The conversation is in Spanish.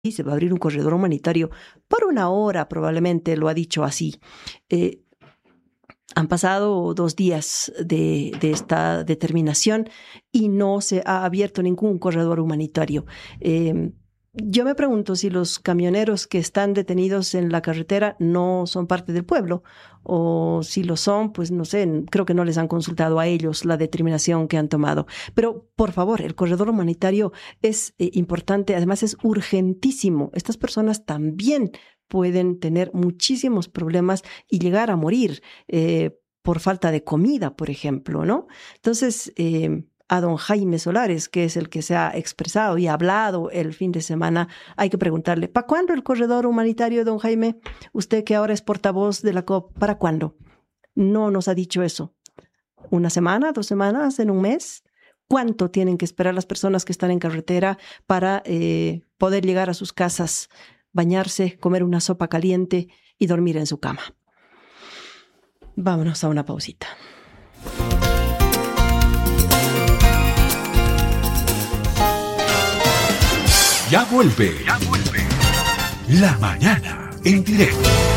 y se va a abrir un corredor humanitario por una hora, probablemente lo ha dicho así. Han pasado 2 días de esta determinación y no se ha abierto ningún corredor humanitario. Yo me pregunto si los camioneros que están detenidos en la carretera no son parte del pueblo, o si lo son, pues no sé, creo que no les han consultado a ellos la determinación que han tomado. Pero por favor, el corredor humanitario es importante, además es urgentísimo. Estas personas también pueden tener muchísimos problemas y llegar a morir por falta de comida, por ejemplo, ¿no? Entonces, a don Jaime Solares, que es el que se ha expresado y ha hablado el fin de semana, hay que preguntarle, ¿para cuándo el corredor humanitario, don Jaime? Usted que ahora es portavoz de la COP, ¿para cuándo? No nos ha dicho eso. ¿Una semana, 2 semanas, en un mes? ¿Cuánto tienen que esperar las personas que están en carretera para poder llegar a sus casas, bañarse, comer una sopa caliente y dormir en su cama? Vámonos a una pausita. Ya vuelve. La mañana en directo.